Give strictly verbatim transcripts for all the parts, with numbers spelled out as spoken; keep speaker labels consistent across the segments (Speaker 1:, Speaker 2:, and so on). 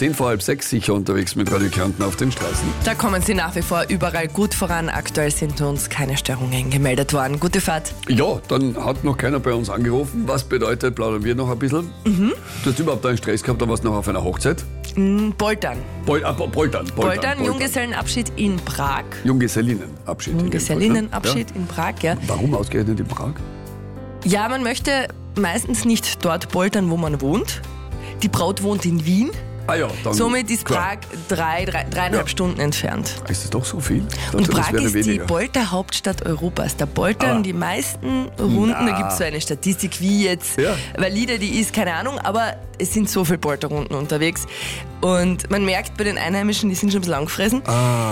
Speaker 1: Zehn vor halb sechs, sicher unterwegs mit Radio Kärnten auf den Straßen.
Speaker 2: Da kommen Sie nach wie vor überall gut voran. Aktuell sind uns keine Störungen gemeldet worden. Gute Fahrt.
Speaker 1: Ja, dann hat noch keiner bei uns angerufen. Was bedeutet, plaudern wir noch ein bisschen? Mhm. Du hast überhaupt einen Stress gehabt, da warst du noch auf einer Hochzeit?
Speaker 2: Mm, Poltern.
Speaker 1: Bol ah, Poltern, Poltern,
Speaker 2: Poltern, Junggesellenabschied in Prag.
Speaker 1: Junggesellinnenabschied.
Speaker 2: Junggesellinnenabschied
Speaker 1: Ja.
Speaker 2: in Prag, ja.
Speaker 1: Warum ausgerechnet in Prag?
Speaker 2: Ja, man möchte meistens nicht dort poltern, wo man wohnt. Die Braut wohnt in Wien.
Speaker 1: Ah ja, dann
Speaker 2: Somit ist
Speaker 1: klar.
Speaker 2: Prag drei, drei, dreieinhalb
Speaker 1: Ja.
Speaker 2: Stunden entfernt.
Speaker 1: Ist das doch so viel? Ich
Speaker 2: Und
Speaker 1: dachte, das
Speaker 2: Prag
Speaker 1: wäre
Speaker 2: ist die
Speaker 1: weniger.
Speaker 2: Polterhauptstadt Europas. Da poltern
Speaker 1: Ah.
Speaker 2: die meisten Runden.
Speaker 1: Na.
Speaker 2: Da gibt es so eine Statistik, wie jetzt
Speaker 1: Ja.
Speaker 2: valide die ist, keine Ahnung. Aber es sind so viele Polterrunden unterwegs. Und man merkt bei den Einheimischen, die sind schon ein bisschen angefressen.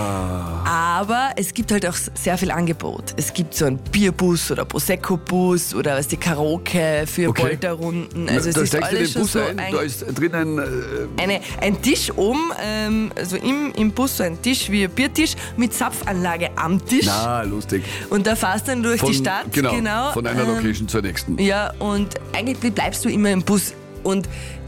Speaker 1: Ah.
Speaker 2: Aber es gibt halt auch sehr viel Angebot. Es gibt so einen Bierbus oder Prosecco-Bus oder was die Karaoke für
Speaker 1: Okay.
Speaker 2: Polterrunden. Also
Speaker 1: da
Speaker 2: es ist
Speaker 1: steigst du
Speaker 2: alles
Speaker 1: den
Speaker 2: schon
Speaker 1: Bus
Speaker 2: so
Speaker 1: ein,
Speaker 2: ein,
Speaker 1: da ist drinnen äh,
Speaker 2: eine, ein Tisch oben, ähm, also im, im Bus so ein Tisch wie ein Biertisch mit Zapfanlage am Tisch.
Speaker 1: na, lustig.
Speaker 2: Und da fährst du dann durch
Speaker 1: Von,
Speaker 2: die Stadt.
Speaker 1: genau, von einer
Speaker 2: ähm,
Speaker 1: Location zur nächsten.
Speaker 2: Ja, und eigentlich bleibst du immer im Bus. Und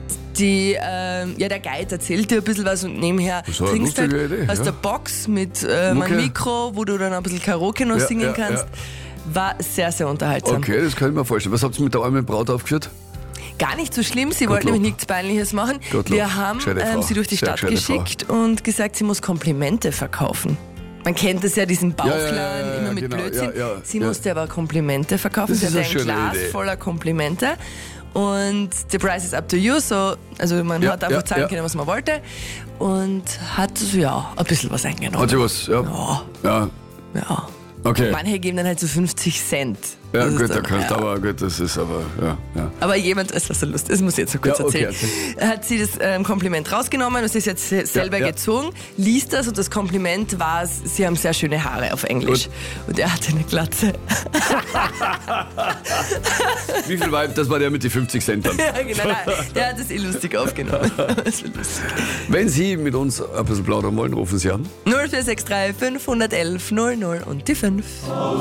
Speaker 2: die, ähm, ja, der Guide erzählt dir ein bisschen was und nebenher
Speaker 1: Das war eine
Speaker 2: trinkst halt
Speaker 1: lustige Idee,
Speaker 2: aus
Speaker 1: ja.
Speaker 2: der Box mit ähm,
Speaker 1: Okay.
Speaker 2: einem Mikro, wo du dann ein bisschen Karaoke noch
Speaker 1: Ja,
Speaker 2: singen
Speaker 1: ja,
Speaker 2: kannst.
Speaker 1: ja.
Speaker 2: War sehr, sehr unterhaltsam.
Speaker 1: Okay, das kann ich mir vorstellen. Was habt ihr mit der armen Braut aufgeführt?
Speaker 2: Gar nicht so schlimm, sie wollte
Speaker 1: Gottlob.
Speaker 2: nämlich nichts Peinliches machen.
Speaker 1: Gottlob.
Speaker 2: Wir haben
Speaker 1: Gescheite
Speaker 2: ähm,
Speaker 1: Frau.
Speaker 2: sie durch die
Speaker 1: Sehr
Speaker 2: Stadt
Speaker 1: gescheite
Speaker 2: geschickt und gesagt, sie muss Komplimente verkaufen. Man kennt das ja, diesen Bauchladen,
Speaker 1: Ja, ja, ja, ja,
Speaker 2: immer mit
Speaker 1: genau.
Speaker 2: Blödsinn.
Speaker 1: Ja, ja,
Speaker 2: sie
Speaker 1: ja.
Speaker 2: musste aber Komplimente verkaufen.
Speaker 1: Das
Speaker 2: Sie
Speaker 1: ist
Speaker 2: hatte
Speaker 1: eine
Speaker 2: ein
Speaker 1: schöne
Speaker 2: Glas
Speaker 1: Idee.
Speaker 2: voller Komplimente. Und the price is up to you. So, also man
Speaker 1: Ja,
Speaker 2: hat einfach
Speaker 1: ja,
Speaker 2: zahlen
Speaker 1: ja.
Speaker 2: können, was man wollte. Und hat ja ein bisschen was eingenommen.
Speaker 1: Hat sie was? Ja.
Speaker 2: Ja,
Speaker 1: Ja.
Speaker 2: ja.
Speaker 1: Okay.
Speaker 2: Manche geben dann halt so fünfzig Cent.
Speaker 1: Ja,
Speaker 2: Das ist
Speaker 1: gut, da
Speaker 2: dann,
Speaker 1: kannst du
Speaker 2: ja.
Speaker 1: aber, gut, das ist aber, ja, ja.
Speaker 2: Aber jemand, das war so lustig, das muss ich jetzt so kurz
Speaker 1: Ja, okay,
Speaker 2: erzählen. Hat sie das ähm, Kompliment rausgenommen, das ist jetzt se- selber
Speaker 1: ja.
Speaker 2: gezogen, liest das und das Kompliment war, sie haben sehr schöne Haare auf Englisch.
Speaker 1: Gut.
Speaker 2: Und er hatte eine Glatze.
Speaker 1: Wie viel war, das war der mit den fünfzig Cent dann.
Speaker 2: Ja, genau, nein, der hat das eh lustig aufgenommen. Das war lustig.
Speaker 1: Wenn Sie mit uns ein bisschen plaudern wollen, rufen Sie an.
Speaker 2: null vier sechs drei fünf eins eins null null und die fünf.